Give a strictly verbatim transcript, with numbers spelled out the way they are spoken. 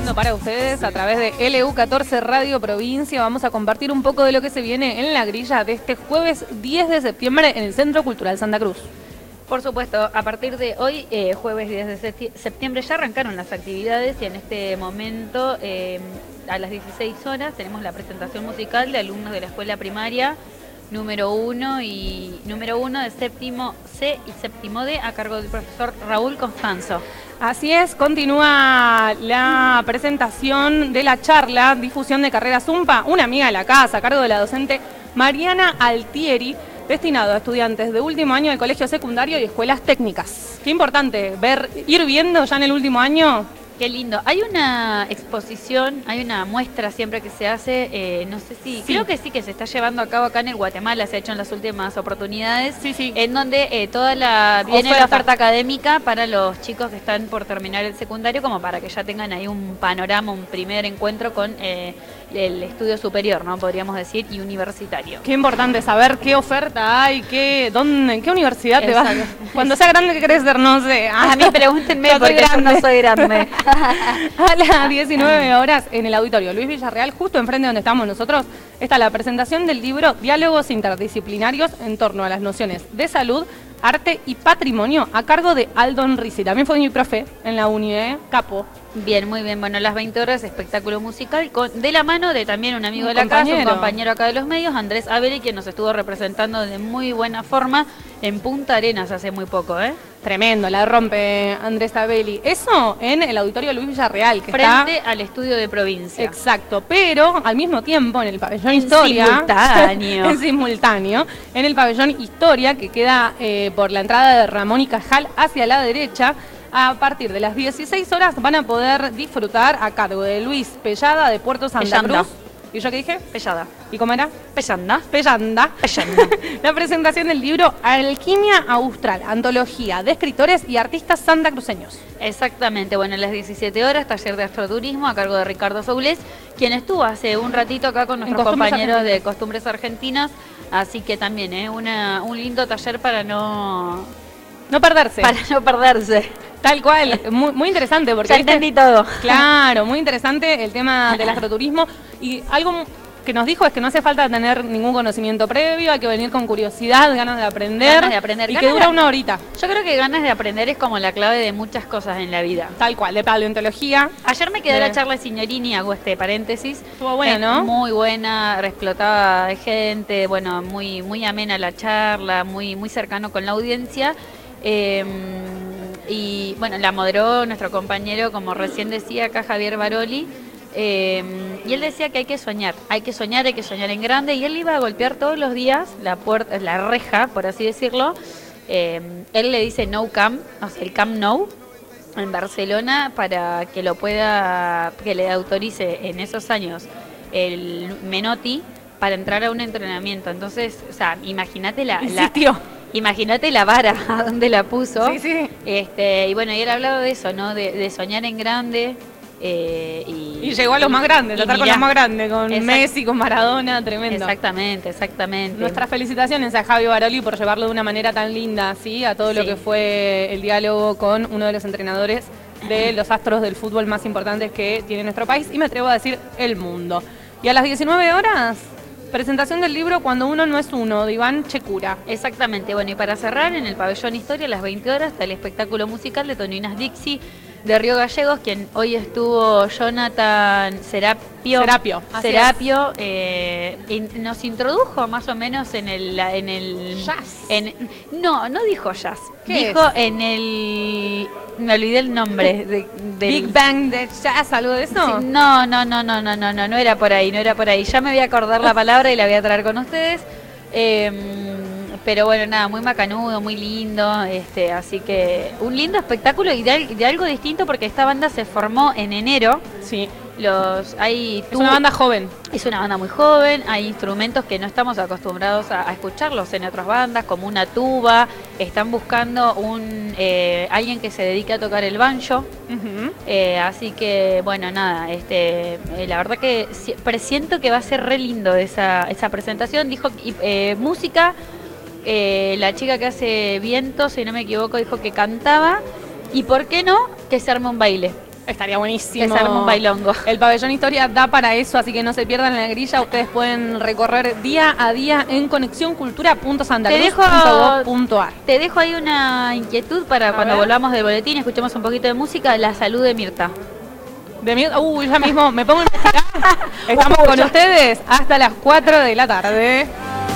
transmitiendo para ustedes a través de L U catorce Radio Provincia. Vamos a compartir un poco de lo que se viene en la grilla de este jueves diez de septiembre en el Centro Cultural Santa Cruz. Por supuesto, a partir de hoy, eh, jueves diez de septiembre, ya arrancaron las actividades y en este momento, eh, a las dieciséis horas, tenemos la presentación musical de alumnos de la escuela primaria número uno y número uno de séptimo C y séptimo D a cargo del profesor Raúl Constanzo. Así es, continúa la presentación de la charla Difusión de Carrera Zumpa, una amiga de la casa, a cargo de la docente Mariana Altieri, destinado a estudiantes de último año del colegio secundario y escuelas técnicas. Qué importante ver, ir viendo ya en el último año. Qué lindo. Hay una exposición, hay una muestra siempre que se hace, eh, no sé si, sí. creo que sí que se está llevando a cabo acá en el Guatemala, se ha hecho en las últimas oportunidades, sí, sí. en donde eh, toda la viene oferta. la oferta académica para los chicos que están por terminar el secundario, como para que ya tengan ahí un panorama, un primer encuentro con eh, el estudio superior, ¿no? Podríamos decir, y universitario. Qué importante saber qué oferta hay, qué, dónde, en qué universidad Exacto. te vas. Cuando sea grande, ¿qué querés ser? No sé. A mí pregúntenme porque grande. Yo no soy grande. A las diecinueve horas en el auditorio Luis Villarreal, justo enfrente donde estamos nosotros, está la presentación del libro Diálogos Interdisciplinarios en torno a las nociones de salud, arte y patrimonio, a cargo de Aldon Rizzi. También fue mi profe en la uni, ¿eh? Capo. Bien, muy bien. Bueno, a las veinte horas, espectáculo musical con, de la mano de también un amigo un de la compañero. casa, un compañero acá de los medios, Andrés Abeli, quien nos estuvo representando de muy buena forma en Punta Arenas hace muy poco, ¿eh? Tremendo, la rompe Andrés Abeli. Eso en el auditorio Luis Villarreal, que frente está al estudio de provincia. Exacto, pero al mismo tiempo en el pabellón en Historia. Simultáneo. en simultáneo. En el pabellón Historia, que queda eh, por la entrada de Ramón y Cajal hacia la derecha. A partir de las dieciséis horas van a poder disfrutar a cargo de Luis Pellada de Puerto Santa Pellanda. Cruz. ¿Y yo qué dije? Pellada. ¿Y cómo era? Pellanda. Pellanda. Pellanda. La presentación del libro Alquimia Austral, antología de escritores y artistas santacruceños. Exactamente, bueno, a las diecisiete horas, taller de astroturismo a cargo de Ricardo Soulés, quien estuvo hace un ratito acá con nuestros compañeros de Costumbres Argentinas, así que también, ¿eh? Una, un lindo taller para no... No perderse. Para no perderse. Tal cual, muy, muy interesante. Porque ya entendí todo. Claro, muy interesante el tema del astroturismo. Y algo que nos dijo es que no hace falta tener ningún conocimiento previo, hay que venir con curiosidad, ganas de aprender. Ganas de aprender. Y ganas que dura de... una horita. Yo creo que ganas de aprender es como la clave de muchas cosas en la vida. Tal cual, de paleontología. Ayer me quedé de... la charla de Signorini, hago este paréntesis. Estuvo buena, ¿no? Muy buena, explotada de gente, bueno, muy, muy amena la charla, muy, muy cercano con la audiencia. Eh, y bueno, la moderó nuestro compañero, como recién decía acá, Javier Baroli, eh, y él decía que hay que soñar, hay que soñar, hay que soñar en grande, y él iba a golpear todos los días la puerta, la reja, por así decirlo. Eh, él le dice no camp, o sea, el Camp Nou en Barcelona, para que lo pueda, que le autorice en esos años el Menotti para entrar a un entrenamiento. Entonces, o sea, imagínate la... Insistió. la Imagínate la vara a donde la puso. Sí, sí. Este, y bueno, y él ha hablado de eso, ¿no? De, de soñar en grande. Eh, y, y llegó a los más grandes, tratar con los más grandes, con Exact- Messi, con Maradona, tremendo. Exactamente, exactamente. Nuestras felicitaciones a Javi Baroli por llevarlo de una manera tan linda, ¿sí? A todo lo sí. que fue el diálogo con uno de los entrenadores de los astros del fútbol más importantes que tiene nuestro país, y me atrevo a decir el mundo. Y a las diecinueve horas... presentación del libro Cuando uno no es uno, de Iván Checura. Exactamente, bueno, y para cerrar, en el pabellón Historia, a las veinte horas, está el espectáculo musical de Toninas Dixie de Río Gallegos, quien hoy estuvo Jonathan Serapio. Serapio, Serapio eh, in, nos introdujo más o menos en el... En el jazz. En, no, no dijo jazz, ¿Qué dijo es? en el... Me olvidé el nombre. De, del, Big Bang de jazz, ¿algo de eso? Sí, no, no, no, no, no, no, no, no era por ahí, no era por ahí. Ya me voy a acordar la palabra y la voy a traer con ustedes. Eh, pero bueno, nada, muy macanudo, muy lindo, este, así que un lindo espectáculo y de, de algo distinto, porque esta banda se formó en enero. Sí. Los, hay es una banda joven. Es una banda muy joven, hay instrumentos que no estamos acostumbrados a, a escucharlos en otras bandas, como una tuba. Están buscando un eh, alguien que se dedique a tocar el banjo. Uh-huh. eh, así que, bueno, nada, este, eh, la verdad que si, presiento que va a ser re lindo esa, esa presentación. Dijo eh, música, eh, la chica que hace viento, si no me equivoco, dijo que cantaba. Y por qué no, que se arme un baile. Estaría buenísimo. Que se arme un bailongo. El pabellón Historia da para eso, así que no se pierdan la grilla. Ustedes pueden recorrer día a día en conexión cultura punto santa cruz punto gov punto ar. Te dejo ahí una inquietud para A cuando ver. volvamos del boletín, escuchemos un poquito de música, la salud de Mirta. De mí, uy, ya mismo me pongo a investigar. Estamos Uy, con ya. ustedes hasta las cuatro de la tarde.